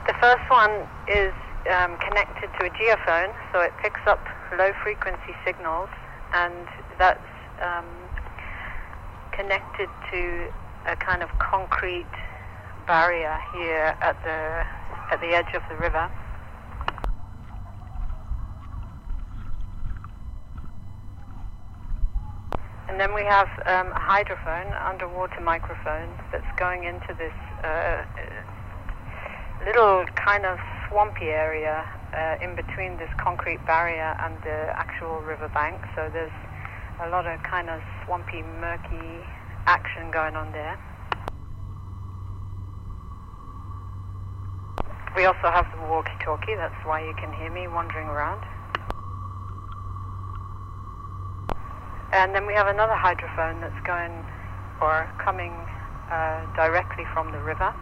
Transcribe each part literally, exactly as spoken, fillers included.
The first one is um, connected to a geophone, so it picks up low-frequency signals, and that's um, connected to a kind of concrete barrier here at the at the edge of the river. And then we have um, a hydrophone, underwater microphone, that's going into this uh, little kind of swampy area uh, in between this concrete barrier and the actual riverbank. So there's a lot of kind of swampy, murky action going on there. We also have the walkie-talkie, that's why you can hear me wandering around. And then we have another hydrophone that's going, or coming uh, directly from the river.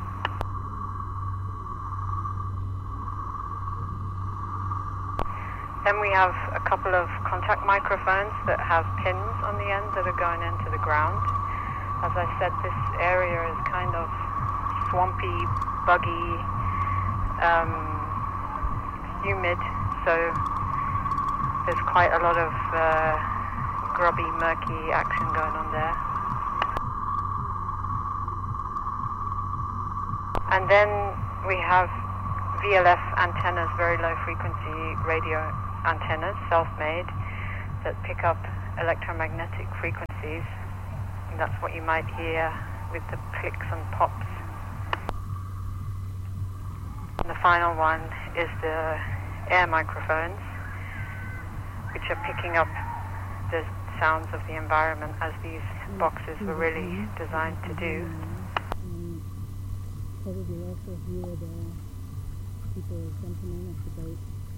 Then we have a couple of contact microphones that have pins on the end that are going into the ground. As I said, this area is kind of swampy, buggy, um, humid, so there's quite a lot of uh, grubby, murky action going on there. And then we have V L F antennas, very low frequency radio antennas, self-made, that pick up electromagnetic frequencies. And that's what you might hear with the clicks and pops. And the final one is the air microphones, which are picking up the sounds of the environment, as these boxes were really designed to do. Probably also hear the people jumping in at the boat.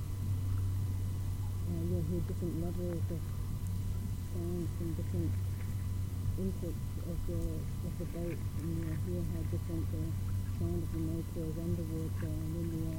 Uh, you'll hear different levels of sound from different inputs of the of the boat, and you'll hear how different the sound of the motor is underwater and in the air.